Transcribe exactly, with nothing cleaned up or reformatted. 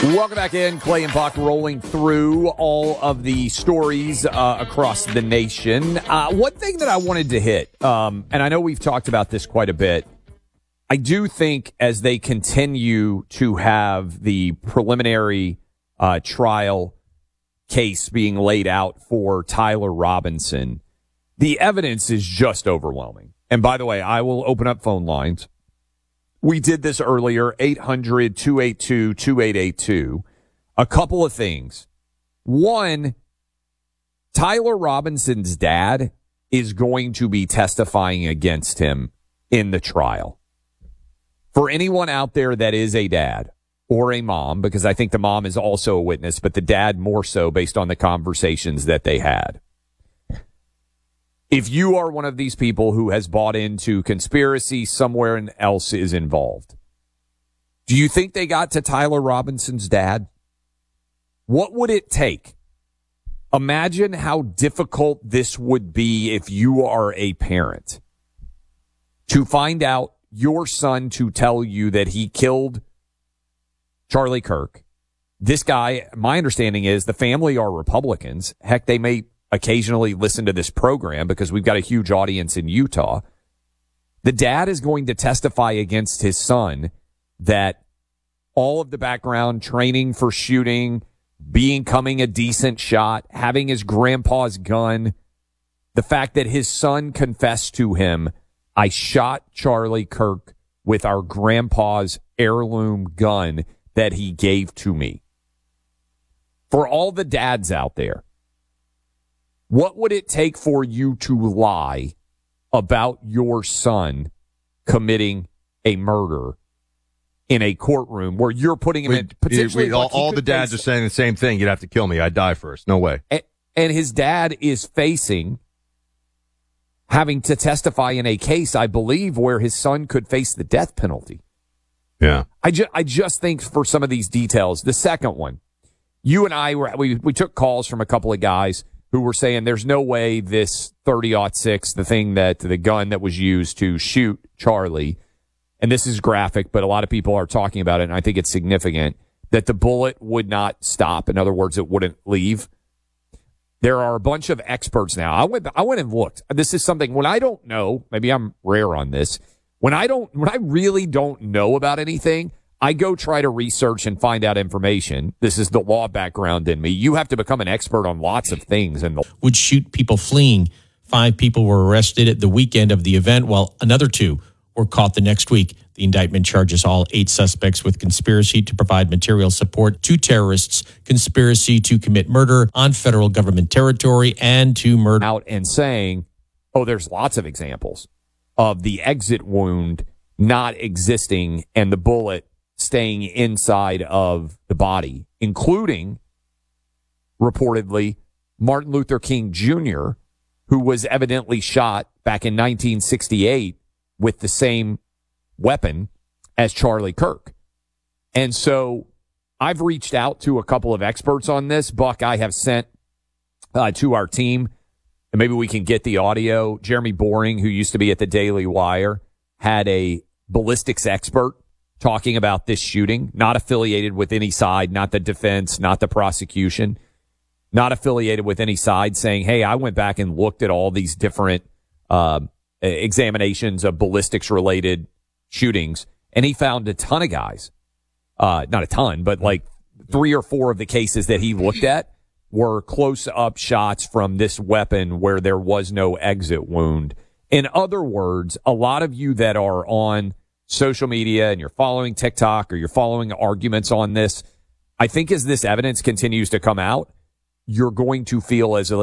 Welcome back in. Clay and Buck rolling through all of the stories uh, across the nation. Uh, one thing that I wanted to hit, um, and I know we've talked about this quite a bit, I do think as they continue to have the preliminary uh, trial case being laid out for Tyler Robinson, the evidence is just overwhelming. And by the way, I will open up phone lines. We did this earlier, eight hundred, two eight two, two eight eight two. A couple of things. One, Tyler Robinson's dad is going to be testifying against him in the trial. For anyone out there that is a dad or a mom, because I think the mom is also a witness, but the dad more so based on the conversations that they had. If you are one of these people who has bought into conspiracy, somewhere else is involved. Do you think they got to Tyler Robinson's dad? What would it take? Imagine how difficult this would be if you are a parent to find out your son to tell you that he killed Charlie Kirk. This guy, my understanding is the family are Republicans. Heck, they may occasionally listen to this program because we've got a huge audience in Utah. The dad is going to testify against his son that all of the background, training for shooting, becoming a decent shot, having his grandpa's gun, the fact that his son confessed to him, I shot Charlie Kirk with our grandpa's heirloom gun that he gave to me. For all the dads out there, what would it take for you to lie about your son committing a murder in a courtroom where you're putting him we, in potentially? We, all all the dads are saying the same thing. You'd have to kill me. I'd die first. No way. And, and his dad is facing having to testify in a case, I believe, where his son could face the death penalty. Yeah. I, ju- I just think for some of these details, the second one, you and I, were we, we took calls from a couple of guys who were saying there's no way this thirty aught six, the thing that, the gun that was used to shoot Charlie, and this is graphic, but a lot of people are talking about it, and I think it's significant, that the bullet would not stop. In other words, it wouldn't leave. There are a bunch of experts now. I went, I went and looked. This is something, when I don't know, maybe I'm rare on this, when I don't, when I really don't know about anything, I go try to research and find out information. This is the law background in me. You have to become an expert on lots of things. And would shoot people fleeing. Five people were arrested at the weekend of the event, while another two were caught the next week. The indictment charges all eight suspects with conspiracy to provide material support to terrorists, conspiracy to commit murder on federal government territory, and to murder. Out and saying, oh, there's lots of examples of the exit wound not existing and the bullet staying inside of the body, including, reportedly, Martin Luther King Junior, who was evidently shot back in nineteen sixty-eight with the same weapon as Charlie Kirk. And so I've reached out to a couple of experts on this. Buck, I have sent uh, to our team, and maybe we can get the audio. Jeremy Boring, who used to be at the Daily Wire, had a ballistics expert talking about this shooting, not affiliated with any side, not the defense, not the prosecution, not affiliated with any side, saying, hey, I went back and looked at all these different uh, examinations of ballistics-related shootings, and he found a ton of guys, uh, not a ton, but like three or four of the cases that he looked at were close-up shots from this weapon where there was no exit wound. In other words, a lot of you that are on social media and you're following TikTok or you're following arguments on this, I think as this evidence continues to come out, you're going to feel as